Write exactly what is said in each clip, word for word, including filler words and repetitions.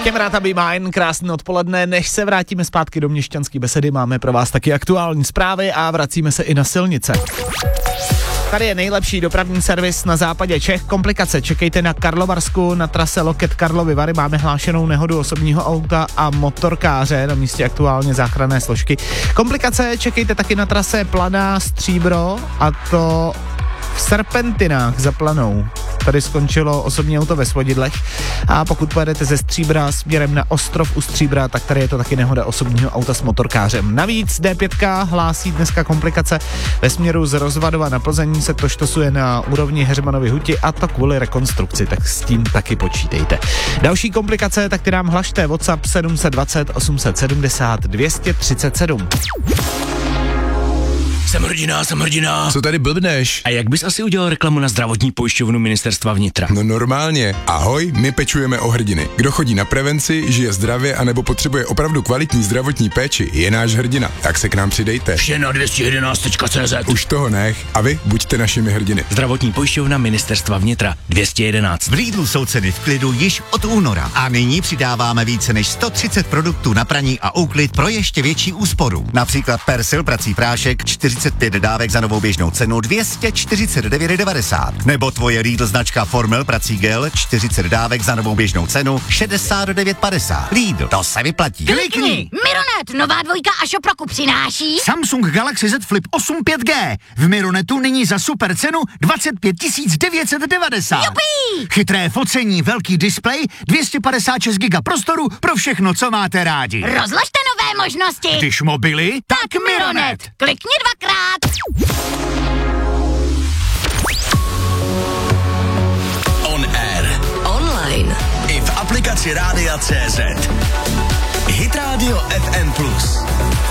Těm Rátaby Mine, krásné odpoledne. Než se vrátíme zpátky do Měšťanské besedy, máme pro vás taky aktuální zprávy a vracíme se i na silnice. Tady je nejlepší dopravní servis na západě Čech. Komplikace čekejte na Karlovarsku, na trase Loket Karlovy Vary. Máme hlášenou nehodu osobního auta a motorkáře, na místě aktuálně záchranné složky. Komplikace čekejte taky na trase Planá Stříbro, a to v Serpentinách za Planou. Tady skončilo osobní auto ve svodidlech a pokud pojedete ze Stříbra směrem na Ostrov u Stříbra, tak tady je to taky nehoda osobního auta s motorkářem. Navíc D pět hlásí dneska komplikace ve směru z Rozvadova na Plzeň, se to štosuje na úrovni Heřmanovy Huti, a to kvůli rekonstrukci, tak s tím taky počítejte. Další komplikace, tak ty nám hlašte WhatsApp sedm set dvacet osm set sedmdesát dvě stě třicet sedm. Jsem hrdina, jsem hrdina. Co tady blbneš? A jak bys asi udělal reklamu na zdravotní pojišťovnu Ministerstva vnitra? No normálně. Ahoj, my pečujeme o hrdiny. Kdo chodí na prevenci, žije zdravě anebo potřebuje opravdu kvalitní zdravotní péči, je náš hrdina. Tak se k nám přidejte. Vše na dvě stě jedenáct tečka cé zet. Už toho nech. A vy buďte našimi hrdiny. Zdravotní pojišťovna Ministerstva vnitra dvě stě jedenáct. V Lidlu jsou ceny v klidu již od února. A nyní přidáváme více než sto třicet produktů na praní a úklid pro ještě větší úsporu. Například Persil prací prášek čtyřicet pět dávek za novou běžnou cenu dvě stě čtyřicet devět devadesát. Nebo tvoje Lidl značka Formel prací gel čtyřicet dávek za novou běžnou cenu šedesát devět padesát. Lidl, to se vyplatí. Klikni! Mironet, nová dvojka a Šoproku přináší Samsung Galaxy Z Flip osm pět G. V Mironetu nyní za super cenu dvacet pět tisíc devět set devadesát. Jupí! Chytré focení, velký displej, dvě stě padesát šest giga prostoru pro všechno, co máte rádi. Rozložte nové možnosti. Když mobily, tak Mironet. Klikni dvakrát. On air. Online. I v aplikaci Rádia tečka cé zet. Hit Radio F M plus.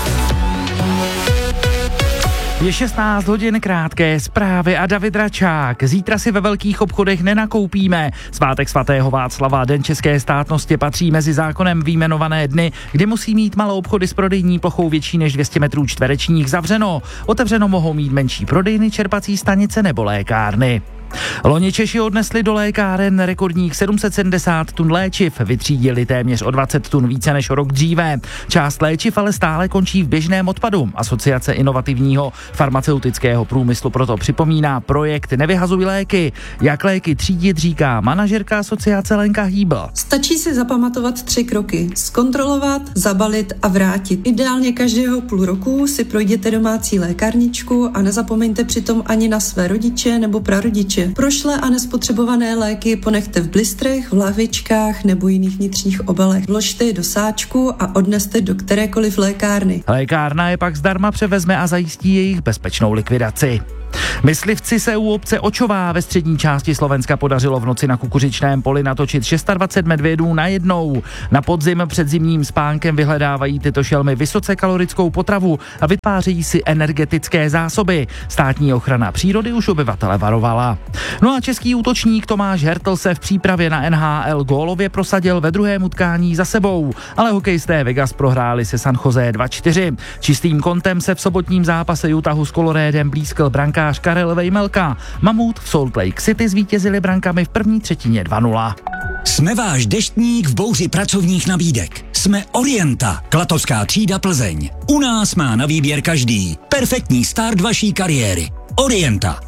Je šestnáct hodin, krátké zprávy a David Račák. Zítra si ve velkých obchodech nenakoupíme. Svátek svatého Václava, Den české státnosti, patří mezi zákonem vyjmenované dny, kdy musí mít malou obchody s prodejní plochou větší než dvě stě metrů čtverečních zavřeno. Otevřeno mohou mít menší prodejny, čerpací stanice nebo lékárny. Loni Češi odnesli do lékáren rekordních sedm set sedmdesát tun léčiv, vytřídili téměř o dvacet tun více než rok dříve. Část léčiv ale stále končí v běžném odpadu. Asociace inovativního farmaceutického průmyslu proto připomíná projekt Nevyhazuj léky. Jak léky třídit, říká manažerka asociace Lenka Hýbl. Stačí si zapamatovat tři kroky. Zkontrolovat, zabalit a vrátit. Ideálně každého půl roku si projděte domácí lékárničku a nezapomeňte přitom ani na své rodiče nebo prarodiče. Prošlé a nespotřebované léky ponechte v blistrech, v lahvičkách nebo jiných vnitřních obalech. Vložte je do sáčku a odneste do kterékoliv lékárny. Lékárna je pak zdarma převezme a zajistí jejich bezpečnou likvidaci. Myslivci se u obce Očová ve střední části Slovenska podařilo v noci na kukuřičném poli natočit dvacet šest medvědů najednou. Na podzim před zimním spánkem vyhledávají tyto šelmy vysoce kalorickou potravu a vytvářejí si energetické zásoby. Státní ochrana přírody už obyvatele varovala. No a český útočník Tomáš Hertl se v přípravě na N H L gólově prosadil ve druhém utkání za sebou, ale hokejisté Vegas prohráli se San Jose dva čtyři. Čistým kontem se v sobotním zápase Utahu s Coloradem blízkl brankář Karel Vejmelka. Mamut v Salt Lake City zvítězili brankami v první třetině dva nula. Jsme váš deštník v bouři pracovních nabídek. Jsme Orienta, Klatovská třída Plzeň. U nás má na výběr každý. Perfektní start vaší kariéry. Orienta.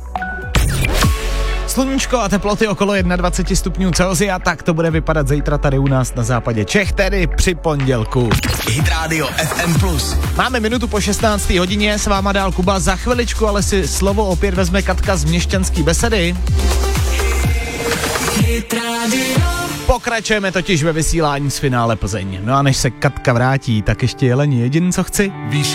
Sluníčko a teploty okolo dvacet jedna stupňů Celsia, tak to bude vypadat zítra tady u nás na západě Čech, tedy při pondělku. Hit Radio F M plus. Máme minutu po šestnácté hodině, s váma dál Kuba, za chviličku ale si slovo opět vezme Katka z Měšťanské besedy. Hit Radio. Pokračujeme totiž ve vysílání z finále Plzeň. No a než se Katka vrátí, tak ještě Jeleni jedin, co chci. Víš,